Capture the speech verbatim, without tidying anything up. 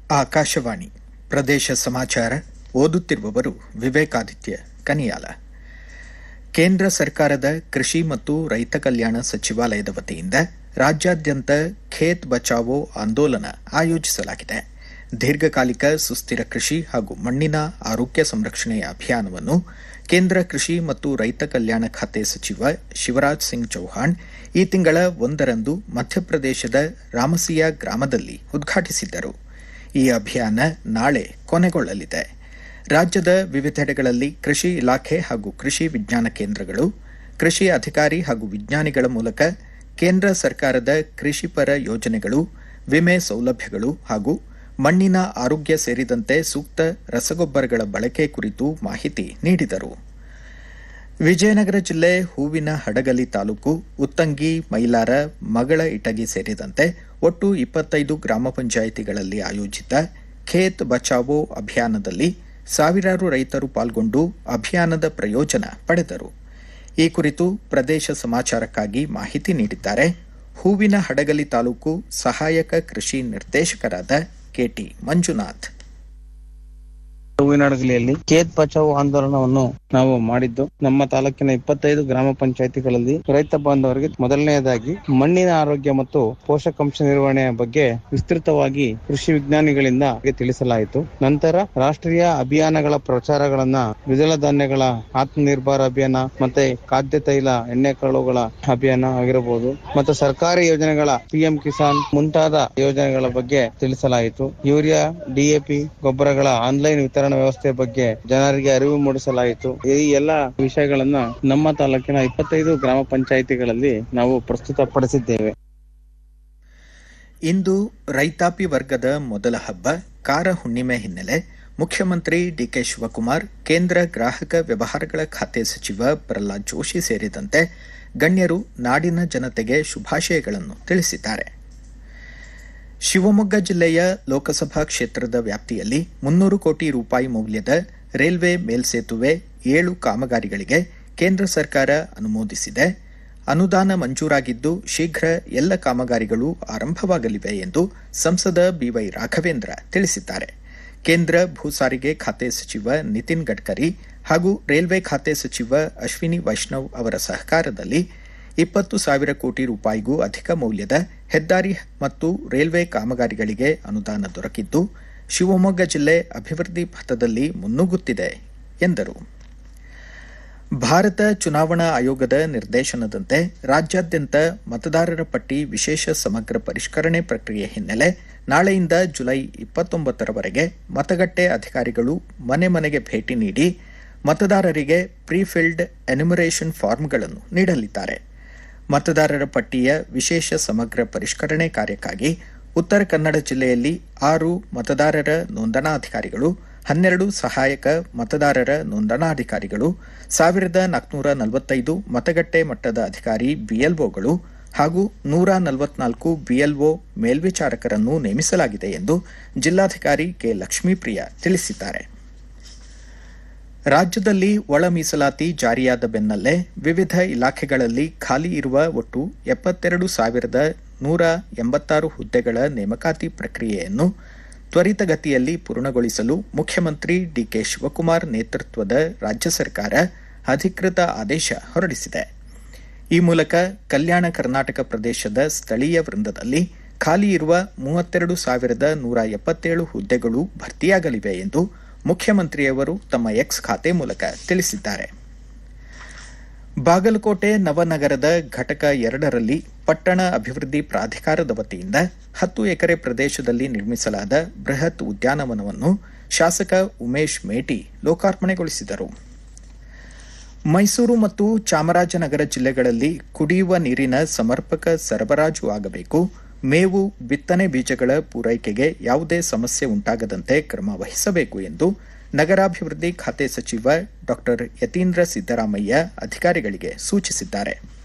ಆಕಾಶವಾಣಿ ಪ್ರದೇಶ ಸಮಾಚಾರ ಓದುತ್ತಿರುವವರು ವಿವೇಕಾದಿತ್ಯ ಕನಿಯಾಲ. ಕೇಂದ್ರ ಸರ್ಕಾರದ ಕೃಷಿ ಮತ್ತು ರೈತ ಕಲ್ಯಾಣ ಸಚಿವಾಲಯದ ವತಿಯಿಂದ ರಾಜ್ಯಾದ್ಯಂತ ಖೇತ್ ಬಚಾವೋ ಆಂದೋಲನ ಆಯೋಜಿಸಲಾಗಿದೆ. ದೀರ್ಘಕಾಲಿಕ ಸುಸ್ಥಿರ ಕೃಷಿ ಹಾಗೂ ಮಣ್ಣಿನ ಆರೋಗ್ಯ ಸಂರಕ್ಷಣೆಯ ಅಭಿಯಾನವನ್ನು ಕೇಂದ್ರ ಕೃಷಿ ಮತ್ತು ರೈತ ಕಲ್ಯಾಣ ಖಾತೆ ಸಚಿವ ಶಿವರಾಜ್ ಸಿಂಗ್ ಚೌಹಾಣ್ ಈ ತಿಂಗಳ ಒಂದರಂದು ಮಧ್ಯಪ್ರದೇಶದ ರಾಮಸಿಯಾ ಗ್ರಾಮದಲ್ಲಿ ಉದ್ಘಾಟಿಸಿದ್ದರು. ಈ ಅಭಿಯಾನ ನಾಳೆ ಕೊನೆಗೊಳ್ಳಲಿದೆ. ರಾಜ್ಯದ ವಿವಿಧೆಡೆಗಳಲ್ಲಿ ಕೃಷಿ ಇಲಾಖೆ ಹಾಗೂ ಕೃಷಿ ವಿಜ್ಞಾನ ಕೇಂದ್ರಗಳು, ಕೃಷಿ ಅಧಿಕಾರಿ ಹಾಗೂ ವಿಜ್ಞಾನಿಗಳ ಮೂಲಕ ಕೇಂದ್ರ ಸರ್ಕಾರದ ಕೃಷಿಪರ ಯೋಜನೆಗಳು, ವಿಮೆ ಸೌಲಭ್ಯಗಳು ಹಾಗೂ ಮಣ್ಣಿನ ಆರೋಗ್ಯ ಸೇರಿದಂತೆ ಸೂಕ್ತ ರಸಗೊಬ್ಬರಗಳ ಬಳಕೆ ಕುರಿತು ಮಾಹಿತಿ ನೀಡಿದರು. ವಿಜಯನಗರ ಜಿಲ್ಲೆ ಹೂವಿನ ಹಡಗಲಿ ತಾಲೂಕು ಉತ್ತಂಗಿ, ಮೈಲಾರ, ಮಗಳ ಇಟಗಿ ಸೇರಿದಂತೆ ಒಟ್ಟು ಇಪ್ಪತ್ತೈದು ಗ್ರಾಮ ಪಂಚಾಯಿತಿಗಳಲ್ಲಿ ಆಯೋಜಿತ ಖೇತ್ ಬಚಾವೋ ಅಭಿಯಾನದಲ್ಲಿ ಸಾವಿರಾರು ರೈತರು ಪಾಲ್ಗೊಂಡು ಅಭಿಯಾನದ ಪ್ರಯೋಜನ ಪಡೆದರು. ಈ ಕುರಿತು ಪ್ರದೇಶ ಸಮಾಚಾರಕ್ಕಾಗಿ ಮಾಹಿತಿ ನೀಡಿದ್ದಾರೆ ಹೂವಿನ ಹಡಗಲಿ ತಾಲೂಕು ಸಹಾಯಕ ಕೃಷಿ ನಿರ್ದೇಶಕರಾದ ಕೆಟಿ ಮಂಜುನಾಥ್. ಹೂವಿನ ಹಡಗಲಿಯಲ್ಲಿ ಖೇತ್ ಬಚಾವೋ ಆಂದೋಲನವನ್ನು ನಾವು ಮಾಡಿದ್ದು ನಮ್ಮ ತಾಲೂಕಿನ ಇಪ್ಪತ್ತೈದು ಗ್ರಾಮ ಪಂಚಾಯಿತಿಗಳಲ್ಲಿ ರೈತ ಬಾಂಧವರಿಗೆ ಮೊದಲನೆಯದಾಗಿ ಮಣ್ಣಿನ ಆರೋಗ್ಯ ಮತ್ತು ಪೋಷಕಾಂಶ ನಿರ್ವಹಣೆಯ ಬಗ್ಗೆ ವಿಸ್ತೃತವಾಗಿ ಕೃಷಿ ವಿಜ್ಞಾನಿಗಳಿಂದ ತಿಳಿಸಲಾಯಿತು. ನಂತರ ರಾಷ್ಟ್ರೀಯ ಅಭಿಯಾನಗಳ ಪ್ರಚಾರಗಳನ್ನ ದ್ವಿದಳ ಧಾನ್ಯಗಳ ಆತ್ಮನಿರ್ಭರ ಅಭಿಯಾನ ಮತ್ತೆ ಖಾದ್ಯ ತೈಲ ಎಣ್ಣೆಕಾಳುಗಳ ಅಭಿಯಾನ ಆಗಿರಬಹುದು ಮತ್ತು ಸರ್ಕಾರಿ ಯೋಜನೆಗಳ ಪಿಎಂ ಕಿಸಾನ್ ಮುಂತಾದ ಯೋಜನೆಗಳ ಬಗ್ಗೆ ತಿಳಿಸಲಾಯಿತು. ಯೂರಿಯಾ, ಡಿಎಪಿ ಗೊಬ್ಬರಗಳ ಆನ್ಲೈನ್ ವಿತರಣೆ ವ್ಯವಸ್ಥೆ ಬಗ್ಗೆ ಜನರಿಗೆ ಅರಿವು ಮೂಡಿಸಲಾಯಿತು. ಈ ಎಲ್ಲ ವಿಷಯಗಳನ್ನ ನಮ್ಮ ತಾಲೂಕಿನ ಇಪ್ಪತ್ತೈದು ಗ್ರಾಮ ಪಂಚಾಯಿತಿಗಳಲ್ಲಿ ನಾವು ಪ್ರಸ್ತುತಪಡಿಸಿದ್ದೇವೆ. ಇಂದು ರೈತಾಪಿ ವರ್ಗದ ಮೊದಲ ಹಬ್ಬ ಕಾರ ಹುಣ್ಣಿಮೆ ಹಿನ್ನೆಲೆ ಮುಖ್ಯಮಂತ್ರಿ ಡಿಕೆ ಶಿವಕುಮಾರ್, ಕೇಂದ್ರ ಗ್ರಾಹಕ ವ್ಯವಹಾರಗಳ ಖಾತೆ ಸಚಿವ ಪ್ರಹ್ಲಾದ್ ಜೋಶಿ ಸೇರಿದಂತೆ ಗಣ್ಯರು ನಾಡಿನ ಜನತೆಗೆ ಶುಭಾಶಯಗಳನ್ನು ತಿಳಿಸಿದ್ದಾರೆ. ಶಿವಮೊಗ್ಗ ಜಿಲ್ಲೆಯ ಲೋಕಸಭಾ ಕ್ಷೇತ್ರದ ವ್ಯಾಪ್ತಿಯಲ್ಲಿ ಮುನ್ನೂರು ಕೋಟಿ ರೂಪಾಯಿ ಮೌಲ್ಯದ ರೈಲ್ವೆ ಮೇಲ್ಸೇತುವೆ ಏಳು ಕಾಮಗಾರಿಗಳಿಗೆ ಕೇಂದ್ರ ಸರ್ಕಾರ ಅನುಮೋದಿಸಿದೆ. ಅನುದಾನ ಮಂಜೂರಾಗಿದ್ದು ಶೀಘ್ರ ಎಲ್ಲ ಕಾಮಗಾರಿಗಳು ಆರಂಭವಾಗಲಿವೆ ಎಂದು ಸಂಸದ ಬಿವೈ ರಾಘವೇಂದ್ರ ತಿಳಿಸಿದ್ದಾರೆ. ಕೇಂದ್ರ ಭೂ ಸಾರಿಗೆ ಖಾತೆ ಸಚಿವ ನಿತಿನ್ ಗಡ್ಕರಿ ಹಾಗೂ ರೈಲ್ವೆ ಖಾತೆ ಸಚಿವ ಅಶ್ವಿನಿ ವೈಷ್ಣವ್ ಅವರ ಸಹಕಾರದಲ್ಲಿ ಇಪ್ಪತ್ತು ಸಾವಿರ ಕೋಟಿ ರೂಪಾಯಿಗೂ ಅಧಿಕ ಮೌಲ್ಯದ ಹೆದ್ದಾರಿ ಮತ್ತು ರೈಲ್ವೆ ಕಾಮಗಾರಿಗಳಿಗೆ ಅನುದಾನ ದೊರಕಿದ್ದು ಶಿವಮೊಗ್ಗ ಜಿಲ್ಲೆ ಅಭಿವೃದ್ಧಿ ಪಥದಲ್ಲಿ ಮುನ್ನುಗ್ಗುತ್ತಿದೆ ಎಂದರು. ಭಾರತ ಚುನಾವಣಾ ಆಯೋಗದ ನಿರ್ದೇಶನದಂತೆ ರಾಜ್ಯಾದ್ಯಂತ ಮತದಾರರ ಪಟ್ಟಿ ವಿಶೇಷ ಸಮಗ್ರ ಪರಿಷ್ಕರಣೆ ಪ್ರಕ್ರಿಯೆ ಹಿನ್ನೆಲೆ ನಾಳೆಯಿಂದ ಜುಲೈ ಇಪ್ಪತ್ತೊಂಬತ್ತರವರೆಗೆ ಮತಗಟ್ಟೆ ಅಧಿಕಾರಿಗಳು ಮನೆ ಮನೆಗೆ ಭೇಟಿ ನೀಡಿ ಮತದಾರರಿಗೆ ಪ್ರೀಫಿಲ್ಡ್ ಎನ್ಯುಮರೇಷನ್ ಫಾರ್ಮ್ಗಳನ್ನು ನೀಡಲಿದ್ದಾರೆ. ಮತದಾರರ ಪಟ್ಟಿಯ ವಿಶೇಷ ಸಮಗ್ರ ಪರಿಷ್ಕರಣೆ ಕಾರ್ಯಕ್ಕಾಗಿ ಉತ್ತರ ಕನ್ನಡ ಜಿಲ್ಲೆಯಲ್ಲಿ ಆರು ಮತದಾರರ ನೋಂದಣಾಧಿಕಾರಿಗಳು, ಹನ್ನೆರಡು ಸಹಾಯಕ ಮತದಾರರ ನೋಂದಣಾಧಿಕಾರಿಗಳು, ಸಾವಿರದ ನಾಲ್ಕುನೂರ ನಲವತ್ತೈದು ಮತಗಟ್ಟೆ ಮಟ್ಟದ ಅಧಿಕಾರಿ ಬಿಎಲ್ಒಗಳು ಹಾಗೂ ನೂರ ನಲವತ್ನಾಲ್ಕು ಬಿಎಲ್ಒ ಮೇಲ್ವಿಚಾರಕರನ್ನು ನೇಮಿಸಲಾಗಿದೆ ಎಂದು ಜಿಲ್ಲಾಧಿಕಾರಿ ಕೆ ಲಕ್ಷ್ಮೀಪ್ರಿಯ ತಿಳಿಸಿದ್ದಾರೆ. ರಾಜ್ಯದಲ್ಲಿ ಒಳ ಮೀಸಲಾತಿ ಜಾರಿಯಾದ ಬೆನ್ನಲ್ಲೇ ವಿವಿಧ ಇಲಾಖೆಗಳಲ್ಲಿ ಖಾಲಿ ಇರುವ ಒಟ್ಟು ಎಪ್ಪತ್ತೆರಡು ಸಾವಿರದ ನೂರ ಎಂಬತ್ತಾರು ಹುದ್ದೆಗಳ ನೇಮಕಾತಿ ಪ್ರಕ್ರಿಯೆಯನ್ನು ತ್ವರಿತಗತಿಯಲ್ಲಿ ಪೂರ್ಣಗೊಳಿಸಲು ಮುಖ್ಯಮಂತ್ರಿ ಡಿಕೆ ಶಿವಕುಮಾರ್ ನೇತೃತ್ವದ ರಾಜ್ಯ ಸರ್ಕಾರ ಅಧಿಕೃತ ಆದೇಶ ಹೊರಡಿಸಿದೆ. ಈ ಮೂಲಕ ಕಲ್ಯಾಣ ಕರ್ನಾಟಕ ಪ್ರದೇಶದ ಸ್ಥಳೀಯ ವೃಂದದಲ್ಲಿ ಖಾಲಿ ಇರುವ ಮೂವತ್ತೆರಡು ಸಾವಿರದ ನೂರ ಎಪ್ಪತ್ತೇಳು ಹುದ್ದೆಗಳು ಭರ್ತಿಯಾಗಲಿವೆ ಎಂದು ಮುಖ್ಯಮಂತ್ರಿಯವರು ತಮ್ಮ ಎಕ್ಸ್ ಖಾತೆ ಮೂಲಕ ತಿಳಿಸಿದ್ದಾರೆ. ಬಾಗಲಕೋಟೆ ನವನಗರದ ಘಟಕ ಎರಡರಲ್ಲಿ ಪಟ್ಟಣ ಅಭಿವೃದ್ಧಿ ಪ್ರಾಧಿಕಾರದ ವತಿಯಿಂದ ಹತ್ತು ಎಕರೆ ಪ್ರದೇಶದಲ್ಲಿ ನಿರ್ಮಿಸಲಾದ ಬೃಹತ್ ಉದ್ಯಾನವನವನ್ನು ಶಾಸಕ ಉಮೇಶ್ ಮೇಟಿ ಲೋಕಾರ್ಪಣೆಗೊಳಿಸಿದರು. ಮೈಸೂರು ಮತ್ತು ಚಾಮರಾಜನಗರ ಜಿಲ್ಲೆಗಳಲ್ಲಿ ಕುಡಿಯುವ ನೀರಿನ ಸಮರ್ಪಕ ಸರಬರಾಜು ಆಗಬೇಕು, ಮೇವು, ಬಿತ್ತನೆ ಬೀಜಗಳ ಪೂರೈಕೆಗೆ ಯಾವುದೇ ಸಮಸ್ಯೆ ಉಂಟಾಗದಂತೆ ಕ್ರಮ ವಹಿಸಬೇಕು ಎಂದು ನಗರಾಭಿವೃದ್ಧಿ ಖಾತೆ ಸಚಿವ ಡಾ ಯತೀಂದ್ರ ಸಿದ್ದರಾಮಯ್ಯ ಅಧಿಕಾರಿಗಳಿಗೆ ಸೂಚಿಸಿದ್ದಾರೆ.